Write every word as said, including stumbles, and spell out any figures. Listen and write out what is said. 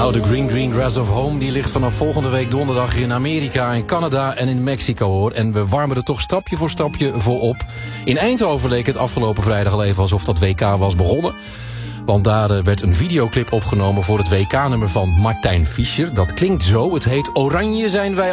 Nou, de Green Green Grass of Home die ligt vanaf volgende week donderdag in Amerika, in Canada en in Mexico, hoor. En we warmen er toch stapje voor stapje voor op. In Eindhoven leek het afgelopen vrijdag al even alsof dat W K was begonnen. Want daar werd een videoclip opgenomen voor het W K-nummer van Martijn Fischer. Dat klinkt zo, het heet Oranje zijn wij